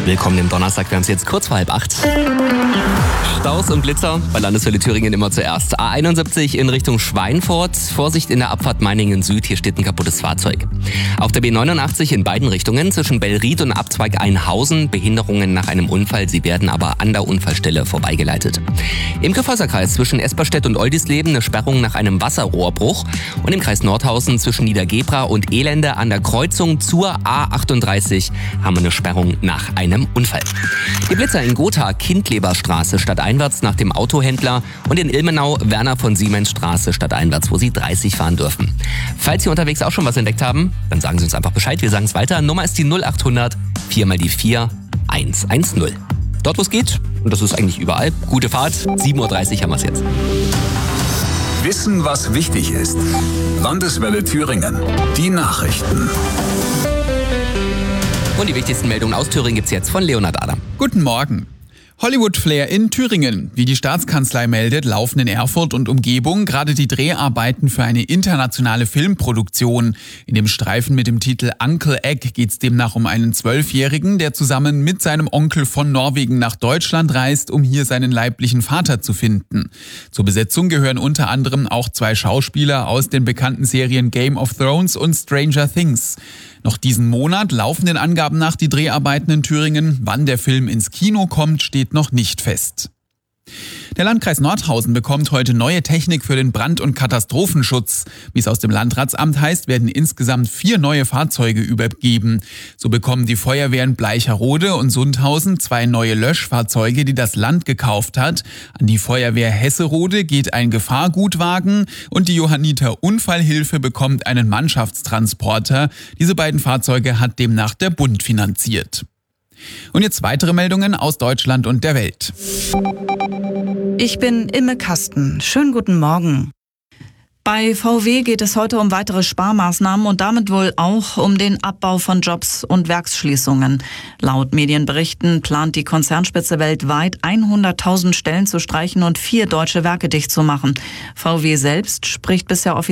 Willkommen im Donnerstag, wir haben es jetzt kurz vor 7:30. Staus und Blitzer bei Landeswelle Thüringen immer zuerst. A71 in Richtung Schweinfurt. Vorsicht in der Abfahrt Meiningen Süd, hier steht ein kaputtes Fahrzeug. Auf der B89 in beiden Richtungen zwischen Bellried und Abzweig Einhausen. Behinderungen nach einem Unfall, sie werden aber an der Unfallstelle vorbeigeleitet. Im Kyffhäuserkreis zwischen Esperstedt und Oldisleben eine Sperrung nach einem Wasserrohrbruch. Und im Kreis Nordhausen zwischen Niedergebra und Elende an der Kreuzung zur A38 haben wir eine Sperrung nach einem Unfall. Die Blitzer in Gotha, Kindleberstraße stadteinwärts nach dem Autohändler und in Ilmenau, Werner von Siemens Straße stadteinwärts, wo Sie 30 fahren dürfen. Falls Sie unterwegs auch schon was entdeckt haben, dann sagen Sie uns einfach Bescheid, wir sagen es weiter. Nummer ist die 0800 4 mal die 4 110. Dort, wo es geht, und das ist eigentlich überall, gute Fahrt, 7:30 Uhr haben wir es jetzt. Wissen, was wichtig ist. Landeswelle Thüringen. Die Nachrichten. Und die wichtigsten Meldungen aus Thüringen gibt's jetzt von Leonhard Adam. Guten Morgen. Hollywood-Flair in Thüringen. Wie die Staatskanzlei meldet, laufen in Erfurt und Umgebung gerade die Dreharbeiten für eine internationale Filmproduktion. In dem Streifen mit dem Titel Uncle Egg geht es demnach um einen 12-Jährigen, der zusammen mit seinem Onkel von Norwegen nach Deutschland reist, um hier seinen leiblichen Vater zu finden. Zur Besetzung gehören unter anderem auch 2 Schauspieler aus den bekannten Serien Game of Thrones und Stranger Things. Noch diesen Monat laufen den Angaben nach die Dreharbeiten in Thüringen. Wann der Film ins Kino kommt, steht noch nicht fest. Der Landkreis Nordhausen bekommt heute neue Technik für den Brand- und Katastrophenschutz. Wie es aus dem Landratsamt heißt, werden insgesamt 4 neue Fahrzeuge übergeben. So bekommen die Feuerwehren Bleicherode und Sundhausen 2 neue Löschfahrzeuge, die das Land gekauft hat. An die Feuerwehr Hesserode geht ein Gefahrgutwagen und die Johanniter Unfallhilfe bekommt einen Mannschaftstransporter. Diese beiden Fahrzeuge hat demnach der Bund finanziert. Und jetzt weitere Meldungen aus Deutschland und der Welt. Ich bin Imme Kasten. Schönen guten Morgen. Bei VW geht es heute um weitere Sparmaßnahmen und damit wohl auch um den Abbau von Jobs und Werksschließungen. Laut Medienberichten plant die Konzernspitze weltweit 100.000 Stellen zu streichen und 4 deutsche Werke dicht zu machen. VW selbst spricht bisher offiziell